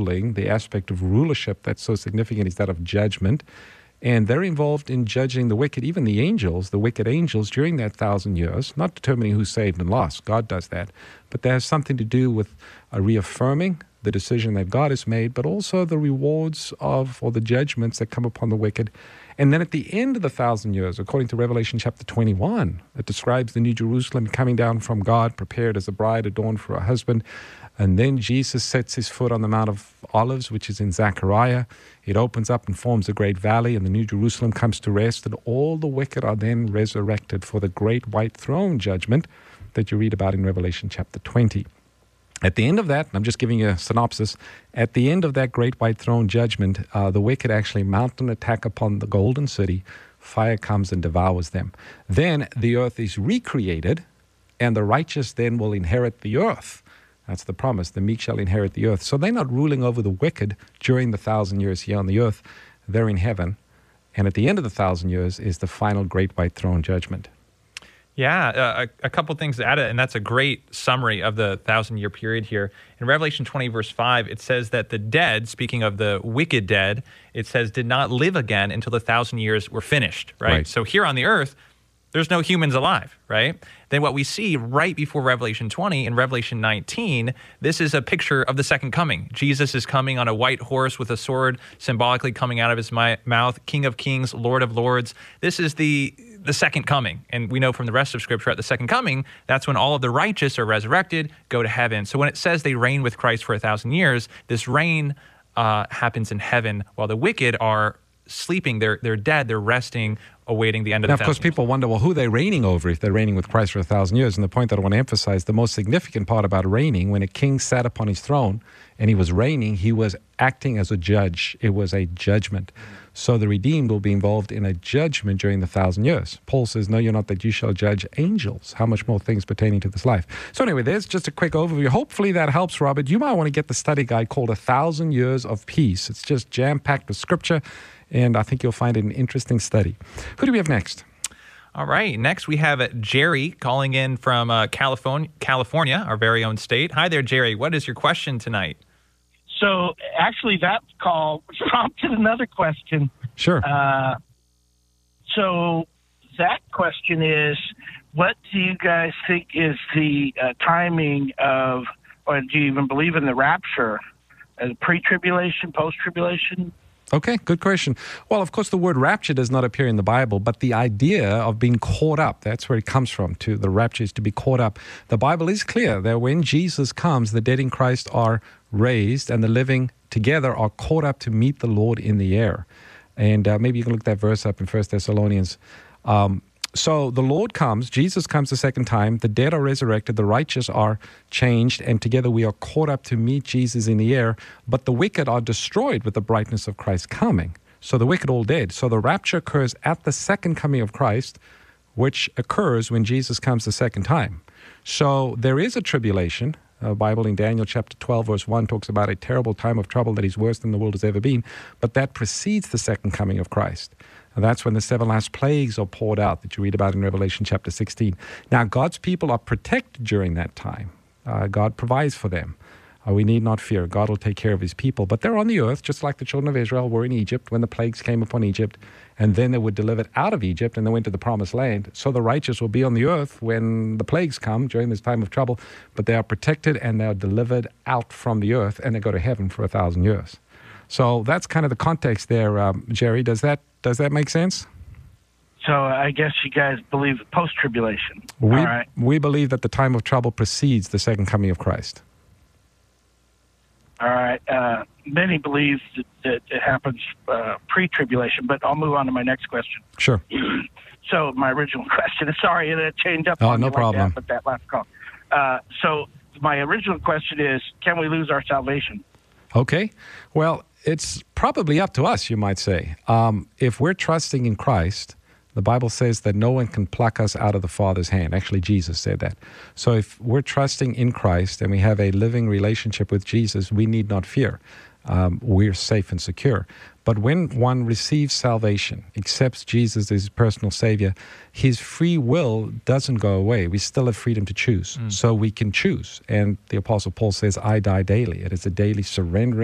ruling, the aspect of rulership that's so significant is that of judgment. And they're involved in judging the wicked, even the angels, the wicked angels, during that 1,000 years, not determining who's saved and lost. God does that. But that has something to do with reaffirming the decision that God has made, but also the rewards of, or the judgments that come upon the wicked. And then at the end of the 1,000 years, according to Revelation chapter 21, it describes the New Jerusalem coming down from God, prepared as a bride adorned for her husband. And then Jesus sets his foot on the Mount of Olives, which is in Zechariah. It opens up and forms a great valley, and the New Jerusalem comes to rest, and all the wicked are then resurrected for the great white throne judgment that you read about in Revelation chapter 20. At the end of that, and I'm just giving you a synopsis, at the end of that great white throne judgment, the wicked actually mount an attack upon the golden city. Fire comes and devours them. Then the earth is recreated, and the righteous then will inherit the earth. That's the promise. The meek shall inherit the earth. So they're not ruling over the wicked during the 1,000 years here on the earth. They're in heaven. And at the end of the 1,000 years is the final great white throne judgment. Yeah, a couple things to add, and that's a great summary of the 1,000-year period here. In Revelation 20, verse 5, it says that the dead, speaking of the wicked dead, it says, did not live again until the 1,000 years were finished, right? So here on the earth, there's no humans alive, right? Then what we see right before Revelation 20 and Revelation 19, this is a picture of the second coming. Jesus is coming on a white horse with a sword symbolically coming out of his mouth, King of Kings, Lord of Lords. This is the second coming. And we know from the rest of Scripture at the second coming, that's when all of the righteous are resurrected, go to heaven. So when it says they reign with Christ for 1,000 years, this reign happens in heaven while the wicked are sleeping. They're dead. They're resting, awaiting the end of the 1,000 years. Now, of course, people wonder, well, who are they reigning over if they're reigning with Christ for 1,000 years? And the point that I want to emphasize, the most significant part about reigning, when a king sat upon his throne and he was reigning, he was acting as a judge. It was a judgment. So the redeemed will be involved in a judgment during the 1,000 years. Paul says, no, you're not, that you shall judge angels. How much more things pertaining to this life? So anyway, there's just a quick overview. Hopefully that helps, Robert. You might want to get the study guide called 1,000 Years of Peace. It's just jam-packed with Scripture, and I think you'll find it an interesting study. Who do we have next? All right. Next, we have Jerry calling in from California, our very own state. Hi there, Jerry. What is your question tonight? So actually that call prompted another question. Sure. So that question is, what do you guys think is the timing of, or do you even believe in the rapture? Pre-tribulation, post-tribulation? Okay, good question. Well, of course, the word rapture does not appear in the Bible, but the idea of being caught up, that's where it comes from, to the rapture is to be caught up. The Bible is clear that when Jesus comes, the dead in Christ are raised and the living together are caught up to meet the Lord in the air. And maybe you can look that verse up in 1 Thessalonians. So the Lord comes, Jesus comes the second time, the dead are resurrected, the righteous are changed, and together we are caught up to meet Jesus in the air, but the wicked are destroyed with the brightness of Christ coming. So the wicked all dead. So the rapture occurs at the second coming of Christ, which occurs when Jesus comes the second time. So there is a tribulation. The Bible in Daniel chapter 12, verse 1 talks about a terrible time of trouble that is worse than the world has ever been, but that precedes the second coming of Christ. And that's when the 7 last plagues are poured out that you read about in Revelation chapter 16. Now, God's people are protected during that time. God provides for them. We need not fear. God will take care of his people. But they're on the earth, just like the children of Israel were in Egypt when the plagues came upon Egypt. And then they were delivered out of Egypt and they went to the promised land. So the righteous will be on the earth when the plagues come during this time of trouble. But they are protected and they are delivered out from the earth and they go to heaven for 1,000 years. So that's kind of the context there, Jerry. Does that make sense? So I guess you guys believe post-tribulation. All right. We believe that the time of trouble precedes the second coming of Christ. All right. Many believe that it happens pre-tribulation, but I'll move on to my next question. Sure. So my original question, sorry, it changed up. Oh, no problem. But that last call. So my original question is, can we lose our salvation? Okay. Well, it's probably up to us, you might say. If we're trusting in Christ, the Bible says that no one can pluck us out of the Father's hand. Actually, Jesus said that. So if we're trusting in Christ and we have a living relationship with Jesus, we need not fear. We're safe and secure. But when one receives salvation, accepts Jesus as his personal Savior, his free will doesn't go away. We still have freedom to choose. So we can choose. And the Apostle Paul says, I die daily. It is a daily surrendering